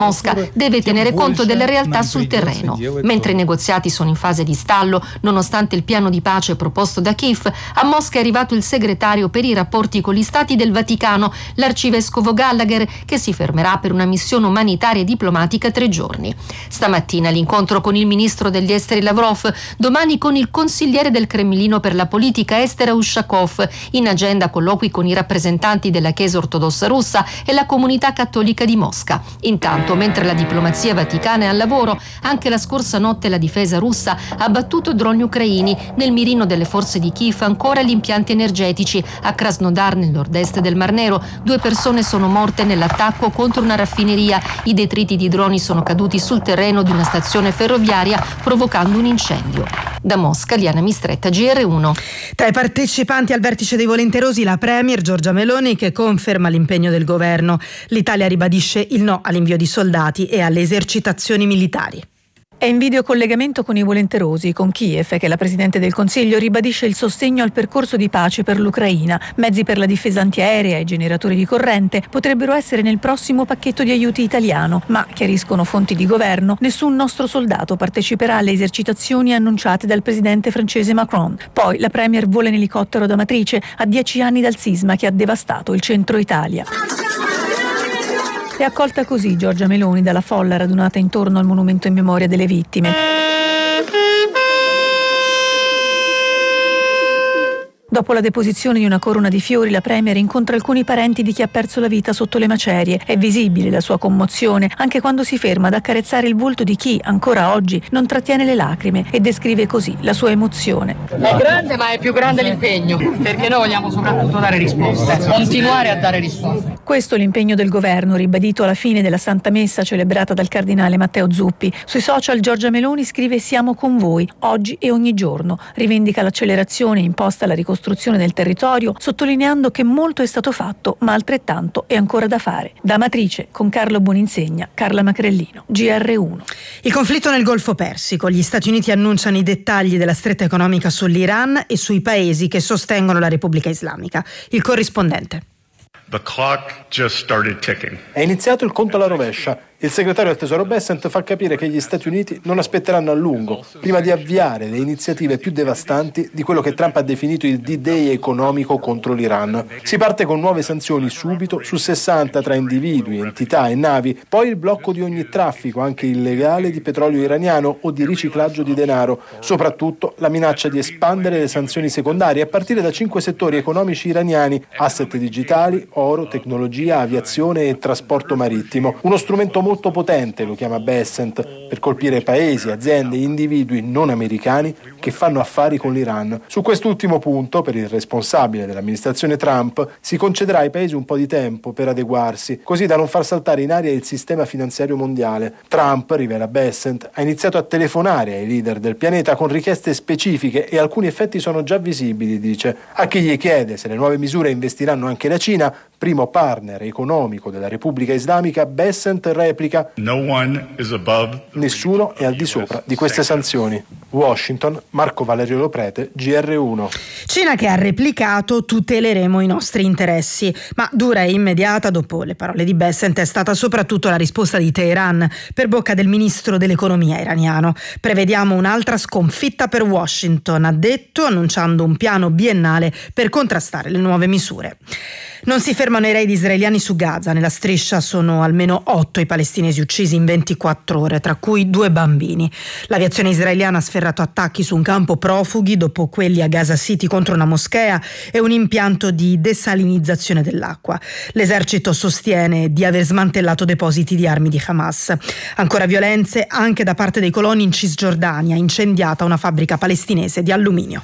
Mosca deve tenere conto delle realtà sul terreno. Mentre i negoziati sono in fase di stallo, nonostante il piano di pace proposto da Kiev, a Mosca è arrivato il segretario per i rapporti con gli stati del Vaticano, l'arcivescovo Gallagher, che si fermerà per una missione umanitaria e diplomatica 3 giorni. Stamattina l'incontro con il ministro degli esteri Lavrov, domani con il consigliere del Cremlino per la politica estera Ushakov, in agenda colloqui con i rappresentanti della Chiesa ortodossa russa e la comunità cattolica di Mosca. Intanto, mentre la diplomazia vaticana è al lavoro, anche la scorsa notte la difesa russa ha battuto droni ucraini. Nel mirino delle forze di Kiev ancora gli impianti energetici. A Krasnodar, nel nord-est del Mar Nero, 2 persone sono morte nell'attacco contro una raffineria. I detriti di droni sono caduti sul terreno di una stazione ferroviaria, provocando un incendio. Da Mosca, Liana Mistretta, GR1. Tra i partecipanti al vertice dei volenterosi la premier Giorgia Meloni, che conferma l'impegno del governo. L'Italia ribadisce il no all'invio di soldati e alle esercitazioni militari. È in videocollegamento con i volenterosi, con Kiev, che la Presidente del Consiglio ribadisce il sostegno al percorso di pace per l'Ucraina. Mezzi per la difesa antiaerea e generatori di corrente potrebbero essere nel prossimo pacchetto di aiuti italiano, ma, chiariscono fonti di governo, nessun nostro soldato parteciperà alle esercitazioni annunciate dal Presidente francese Macron. Poi la Premier vola in elicottero da Matrice, a 10 anni dal sisma che ha devastato il centro Italia. È accolta così Giorgia Meloni dalla folla radunata intorno al monumento in memoria delle vittime. Dopo la deposizione di una corona di fiori, la Premier incontra alcuni parenti di chi ha perso la vita sotto le macerie. È visibile la sua commozione, anche quando si ferma ad accarezzare il volto di chi, ancora oggi, non trattiene le lacrime e descrive così la sua emozione. È grande, ma è più grande l'impegno, perché noi vogliamo soprattutto dare risposte, continuare a dare risposte. Questo è l'impegno del governo, ribadito alla fine della Santa Messa celebrata dal cardinale Matteo Zuppi. Sui social Giorgia Meloni scrive: siamo con voi, oggi e ogni giorno. Rivendica l'accelerazione imposta alla ricostruzione del territorio, sottolineando che molto è stato fatto, ma altrettanto è ancora da fare. Da Matrice, con Carlo Boninsegna, Carla Macrellino, GR1. Il conflitto nel Golfo Persico. Gli Stati Uniti annunciano i dettagli della stretta economica sull'Iran e sui paesi che sostengono la Repubblica Islamica. Il corrispondente. The clock just started ticking. È iniziato il conto alla rovescia. Il segretario del Tesoro Bessent fa capire che gli Stati Uniti non aspetteranno a lungo prima di avviare le iniziative più devastanti di quello che Trump ha definito il D-Day economico contro l'Iran. Si parte con nuove sanzioni subito su 60 tra individui, entità e navi, poi il blocco di ogni traffico, anche illegale, di petrolio iraniano o di riciclaggio di denaro. Soprattutto la minaccia di espandere le sanzioni secondarie a partire da 5 settori economici iraniani: asset digitali, oro, tecnologia, aviazione e trasporto marittimo. Uno strumento molto potente, lo chiama Bessent, per colpire paesi, aziende e individui non americani che fanno affari con l'Iran. Su quest'ultimo punto, per il responsabile dell'amministrazione Trump, si concederà ai paesi un po' di tempo per adeguarsi, così da non far saltare in aria il sistema finanziario mondiale. Trump, rivela Bessent, ha iniziato a telefonare ai leader del pianeta con richieste specifiche e alcuni effetti sono già visibili, dice. A chi gli chiede se le nuove misure investiranno anche la Cina, primo partner economico della Repubblica Islamica, Bessent replica: nessuno è al di sopra di queste sanzioni. Washington, Marco Valerio Loprete, GR1. Cina che ha replicato: tuteleremo i nostri interessi. Ma dura e immediata, dopo le parole di Bessent, è stata soprattutto la risposta di Teheran per bocca del ministro dell'economia iraniano. Prevediamo un'altra sconfitta per Washington, ha detto, annunciando un piano biennale per contrastare le nuove misure. Non si fermano i raid israeliani su Gaza. Nella striscia sono almeno 8 i palestinesi uccisi in 24 ore, tra cui 2 bambini. L'aviazione israeliana ha sferrato attacchi su un campo profughi, dopo quelli a Gaza City contro una moschea e un impianto di desalinizzazione dell'acqua. L'esercito sostiene di aver smantellato depositi di armi di Hamas. Ancora violenze anche da parte dei coloni in Cisgiordania, incendiata una fabbrica palestinese di alluminio.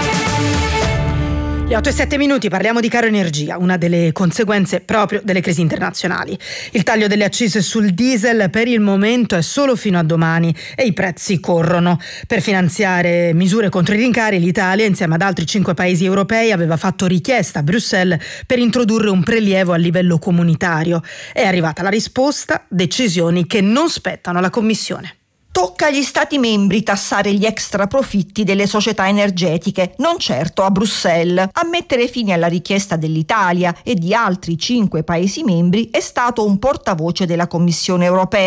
Le 8:07, parliamo di caro energia, una delle conseguenze proprio delle crisi internazionali. Il taglio delle accise sul diesel per il momento è solo fino a domani e i prezzi corrono. Per finanziare misure contro i rincari, l'Italia, insieme ad altri 5 paesi europei, aveva fatto richiesta a Bruxelles per introdurre un prelievo a livello comunitario. È arrivata la risposta: decisioni che non spettano alla Commissione. Tocca agli Stati membri tassare gli extra profitti delle società energetiche, non certo a Bruxelles. A mettere fine alla richiesta dell'Italia e di altri 5 Paesi membri è stato un portavoce della Commissione europea.